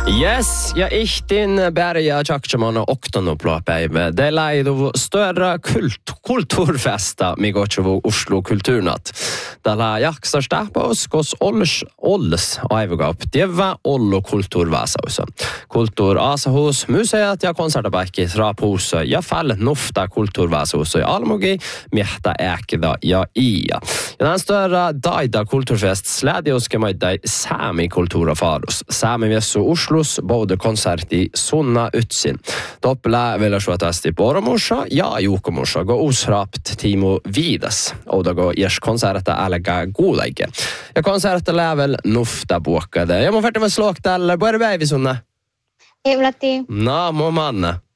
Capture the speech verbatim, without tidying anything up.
Yes, ja ihtin berja tjaktsamana oktonoplapäivä. Det laidu större kult kulturfesta migochovu Oslo kulturnat. Tällä jaksar stäpos kos olls olls aivugap tievä ollu kulturväsausa. Kultur asahus museat ja konsertapäikki rapus ja fall nofta kulturväsausa ja almogi miehtä äkida ja ia. Ja den större daida kulturfest slädioskemaidai sami kulturafarus. Sami vessu Oslo både konserti Sunna Utsin. Toppla vielä suotasti Poromussa ja Juukomussa go usrapt Timo Vidas. Oda go jes konserta älga guulaike. Ja konserta lävel nufta buokkade. Ja mun färdig med slåk tällä. Börjar vi Sunna? Hej Vlatti. Na, må manna.